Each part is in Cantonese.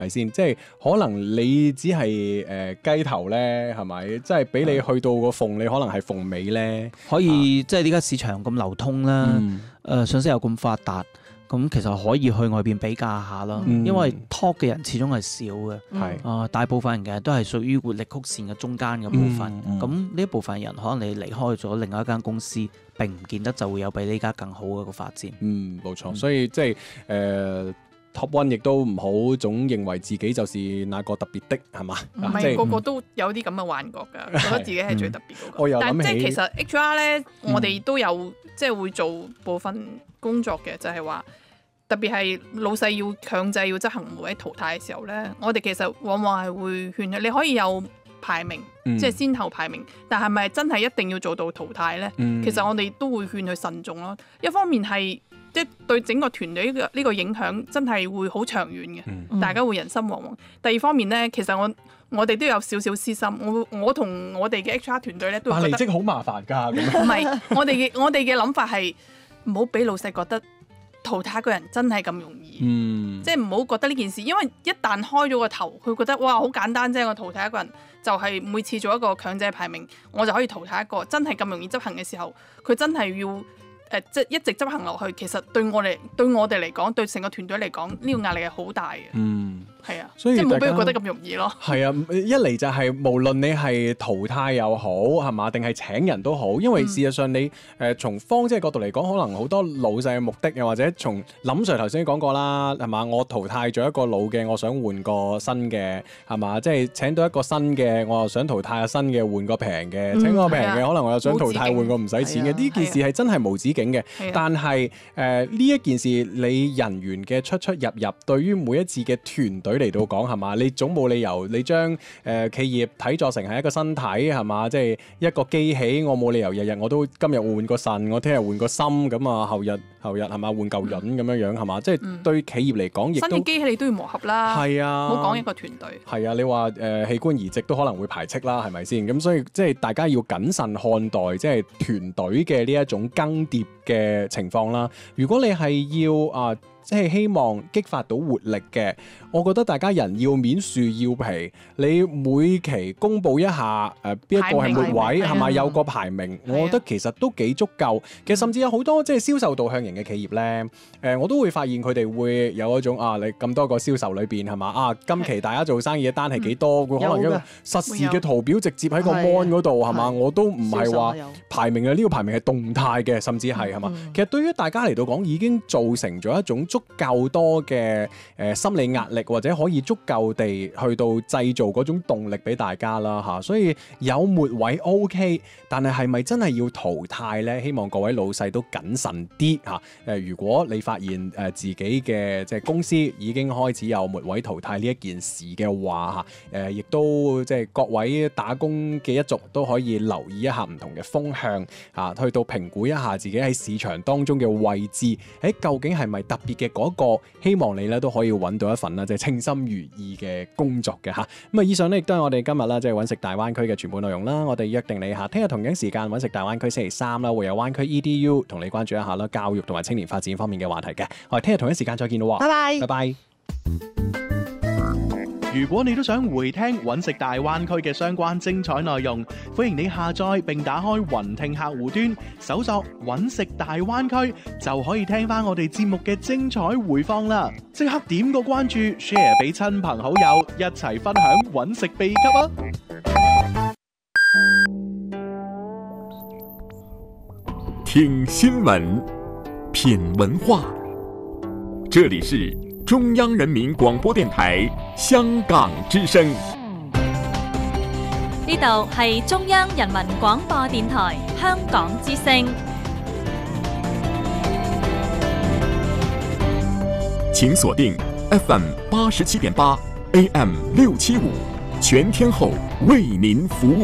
咪先？即係可能你只係雞頭咧，係咪？即係俾你去到個鳳，你可能係鳳尾咧。 可以即係呢家市場咁流通啦，信息又咁發達。咁其實可以去外邊比價下啦，因為 talk 嘅人始終係少嘅，大部分人嘅都係屬於活力曲線嘅中間嘅部分。咁呢一部分人可能你離開咗另外一間公司，並唔見得就會有比呢家更好嘅一個發展。 冇錯，所以即係Top One 亦都唔好總認為自己就是那個特別的，係嘛？ 唔係個個都有啲咁嘅幻覺㗎，覺得自己係最特別嗰個。但係即係其實 HR 咧，我哋都有即係會做部分工作嘅，就係話特別係老細要強制要執行每位淘汰嘅時候咧，我哋其實往往係會勸佢，你可以有排名，即係先後排名，但係咪真係一定要做到淘汰咧？其實我哋都會勸佢慎重咯。一方面係即係對整個團隊呢個影響真係會好長遠嘅，大家會人心惶惶。第二方面咧，其實我哋都有少少私心，我同我哋嘅 HR 團隊咧都覺得離職好麻煩㗎。 唔係，我哋嘅諗法係唔好俾老細覺得淘汰一個人真係咁容易，即係唔好覺得呢件事，因為一旦開咗個頭，佢覺得哇好簡單啫，我淘汰一個人就係每次做一個強制排名，我就可以淘汰一個，真係咁容易執行嘅時候，佢真係要即係一直執行落去，其實對我哋嚟講，對成個團隊嚟講，呢個壓力係好大嘅。係啊， 所以即係冇俾佢覺得咁容易咯。 係啊，一嚟就係無論你係淘汰又好，係嘛，定係請人都好，因為事實上你從方即係角度嚟講，可能好多老細嘅目的，又或者從林 Sir 頭先講過啦，係嘛，我淘汰咗一個老嘅，我想換個新嘅，係嘛，即係請到一個新嘅，我又想淘汰新嘅，換個平嘅，請個平嘅，可能我又想淘汰換個唔使錢嘅。呢件事係真係無止境嘅。但係呢一件事，你人員嘅出出入入，對於每一次嘅團隊嚟到講，係嘛，你總冇理由你將企業睇作成係一個身體，係嘛，即係一個機器，我冇理由日日我都今日換個腎，我聽日換個心，咁啊後日係嘛，換嚿潤咁樣樣，係嘛，即係對企業嚟講亦都新嘅機器你都要磨合啦。係啊，唔好講一個團隊。係啊，你話器官移植都可能會排斥啦，係咪先？咁所以即係大家要謹慎看待即係團隊嘅呢一種更迭嘅情況啦。如果你係要即係希望激發到活力嘅，我覺得大家人要面樹要皮，你每期公佈一下邊一個係末位，係咪有個排名？我覺得其實都幾足夠。其實甚至有好多即係銷售導向型嘅企業咧，我都會發現佢哋會有一種你咁多個銷售裏邊係嘛今期大家做生意嘅單係幾多？佢可能一個實時嘅圖表直接喺個 mon 嗰度係嘛？我都唔係話排名呢個排名係動態嘅，甚至係嘛？其實對於大家嚟到講已經造成咗一種足夠多嘅心理壓力，或者可以足夠地去到製造嗰種動力俾大家啦嚇，所以有末位 OK， 但係咪真係要淘汰呢？希望各位老細都謹慎啲嚇。如果你發現自己嘅即係公司已經開始有末位淘汰呢一件事嘅話嚇，亦都即係各位打工嘅一族都可以留意一下唔同嘅風向嚇，去到評估一下自己喺市場當中嘅位置，究竟係咪特別嘅嗰個？希望你咧都可以揾到一份啦，即係稱心如意嘅工作嘅嚇。咁啊，以上呢亦都係我哋今日啦，即係揾食大灣區嘅全部內容啦。我哋約定你下聽日同樣時間揾食大灣區星期三啦，會有灣區 EDU 同你關注一下啦，教育同埋青年發展方面嘅話題嘅。我哋聽日同一時間再見咯。 拜拜， 拜拜。 如果你都想回聽揾食大灣區嘅相關精彩內容，歡迎你下載並打開雲聽客戶端，搜索揾食大灣區，就可以聽翻我哋節目嘅精彩回放啦！即刻點個關注 ，share 俾親朋好友，一齊分享揾食秘笈啊！ 聽新聞，品文化，這裡是中央人民廣播電台香港之聲， 呢度係中央人民廣播電台香港之聲， 請鎖定 FM 87.8 AM 675，全天候為您服務。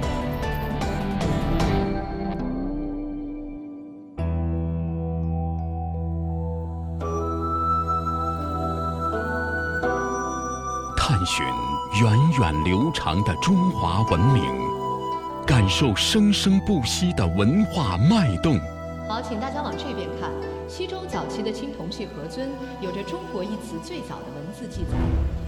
探尋源遠流長的中華文明，感受生生不息的文化脈動。 好，請大家往這邊看，西周早期的青銅器盒尊有着中國一詞最早的文字記載。